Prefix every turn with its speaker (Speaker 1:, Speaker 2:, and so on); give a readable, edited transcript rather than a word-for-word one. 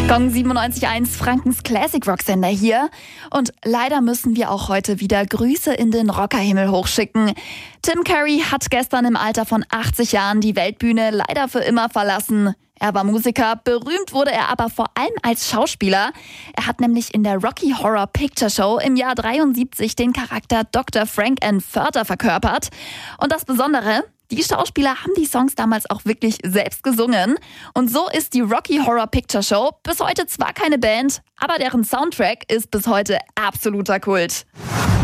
Speaker 1: Gong 97.1, Frankens Classic Rock Sender hier. Und leider müssen wir auch heute wieder Grüße in den Rockerhimmel hochschicken. Tim Curry hat gestern im Alter von 80 Jahren die Weltbühne leider für immer verlassen. Er war Musiker, berühmt wurde er aber vor allem als Schauspieler. Er hat nämlich in der Rocky Horror Picture Show im Jahr 73 den Charakter Dr. Frank N. Furter verkörpert. Und das Besondere: die Schauspieler haben die Songs damals auch wirklich selbst gesungen. Und so ist die Rocky Horror Picture Show bis heute zwar keine Band, aber deren Soundtrack ist bis heute absoluter Kult.